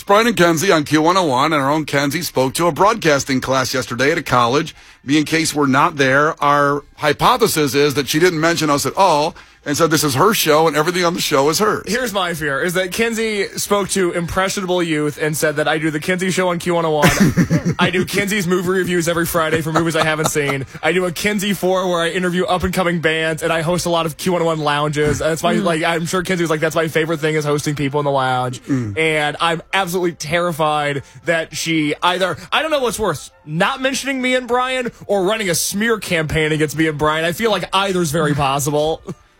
Brian and Kenzie on Q101, and our own Kenzie spoke to a broadcasting class yesterday at a college. Me and Case were not there. Our hypothesis is that she didn't mention us at all and said this is her show and everything on the show is hers. Here's my fear, is that Kenzie spoke to impressionable youth and said that I do the Kenzie show on Q101. I do Kenzie's movie reviews every Friday for movies I haven't seen. I do a Kenzie 4 where I interview up-and-coming bands, and I host a lot of Q101 lounges. That's my, I'm sure Kenzie was like, that's my favorite thing is hosting people in the lounge. And I'm absolutely terrified that she either, I don't know what's worse, not mentioning me and Brian or running a smear campaign against me and Brian. I feel like either's very possible.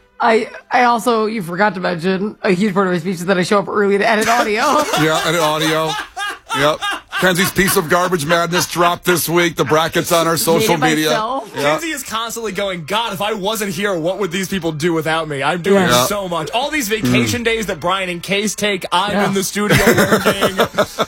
I also, you forgot to mention, a huge part of my speech is that I show up early to edit audio. Yeah, edit audio. Yep. Kenzie's piece of garbage madness dropped this week. The brackets on our social media. Myself. Yep. Kenzie is constantly going, God, if I wasn't here, what would these people do without me? I'm doing so much. All these vacation days that Brian and Case take, I'm in the studio working.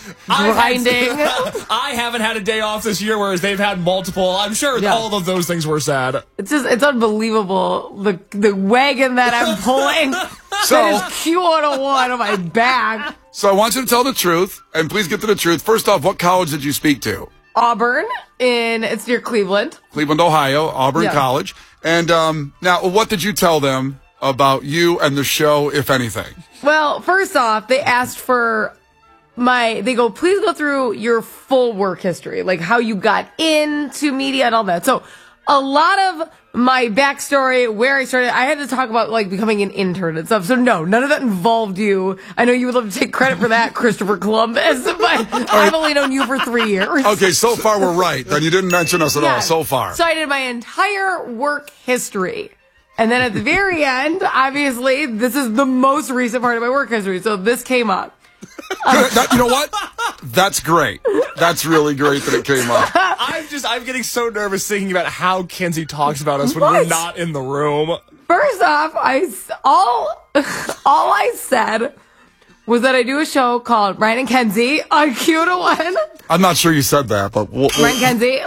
Grinding. I haven't had a day off this year, whereas they've had multiple. I'm sure all of those things were sad. It's unbelievable. The wagon that I'm pulling. That is Q101 on my back. So I want you to tell the truth, and please get to the truth. First off, what college did you speak to? Auburn, it's near Cleveland. Cleveland, Ohio, Auburn College. And now, what did you tell them about you and the show, if anything? Well, first off, they asked for they go, please go through your full work history, like how you got into media and all that. So a lot of my backstory, where I started, I had to talk about like becoming an intern and stuff. So no, none of that involved you. I know you would love to take credit for that, Christopher Columbus, but I've only known you for 3 years. Okay, so far we're right. Then you didn't mention us at all so far. So I did my entire work history. And then at the very end, obviously, this is the most recent part of my work history. So this came up. You know what? That's great. That's really great that it came up. I'm getting so nervous thinking about how Kenzie talks about us when we're not in the room. First off, all I said was that I do a show called Brian and Kenzie on Q101. I'm not sure you said that, but Brian Kenzie,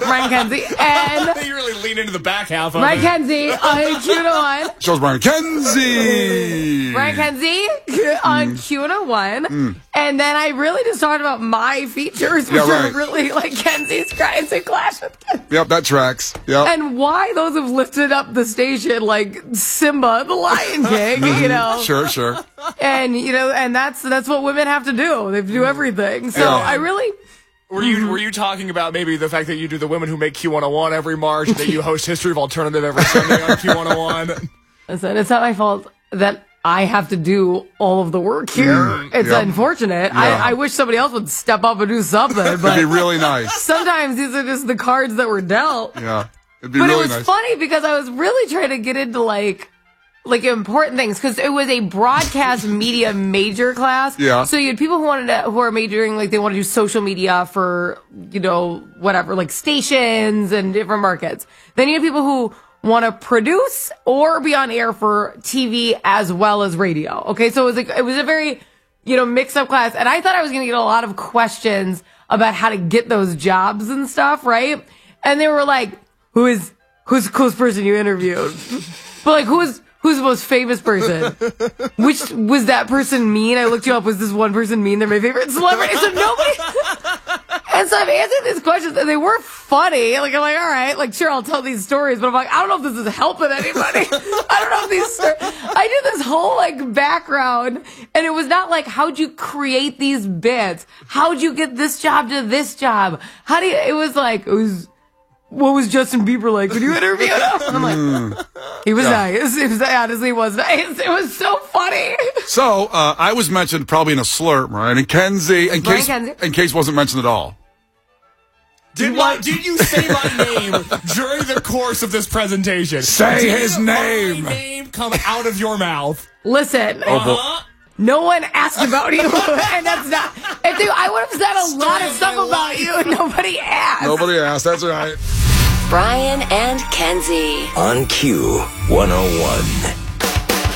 and you really lean into the back half of Brian it. Kenzie on Q101. Show's Brian Kenzie. Brian Kenzie on Q101. And then I really just talked about my features, which are really like Kenzie's Crimes and Clash with Kenzie. Yep, that tracks. Yep. And why those have lifted up the station like Simba, the Lion King, you know. Sure. And and that's what women have to do. They have to do everything. So I really. Were you talking about maybe the fact that you do the Women Who Make Q101 every March, that you host History of Alternative every Sunday on Q101? Listen, it's not my fault that I have to do all of the work here. It's unfortunate. I wish somebody else would step up and do something. But it'd be really nice. Sometimes these are just the cards that were dealt. Yeah, it'd be really nice. But it was funny because I was really trying to get into like important things, because it was a broadcast media major class. Yeah. So you had people who are majoring, like they want to do social media for, whatever, like stations and different markets. Then you had people who want to produce or be on air for TV as well as radio. Okay. So it was a very, mixed up class. And I thought I was going to get a lot of questions about how to get those jobs and stuff. Right. And they were like, who's the coolest person you interviewed? But like, who's the most famous person? Which was that person mean? I looked you up. Was this one person mean? They're my favorite celebrity. So nobody. And so I'm answering these questions, and they were funny. Like I'm like, all right, like sure, I'll tell these stories, but I'm like, I don't know if this is helping anybody. I don't know if these. I did this whole like background, and it was not like how'd you create these bits? How'd you get this job to this job? How do you? It was like what was Justin Bieber like when you interviewed him? And I'm like, he was nice. Honestly was nice. It was so funny. So, I was mentioned probably in a slurp, right? And Kenzie, in case wasn't mentioned at all. Did you say my name during the course of this presentation? Say his name. My name come out of your mouth. Listen. No one asked about you, and that's not. I would have said a lot of stuff about you, and nobody asked. Nobody asked. That's right. Brian and Kenzie on Q101.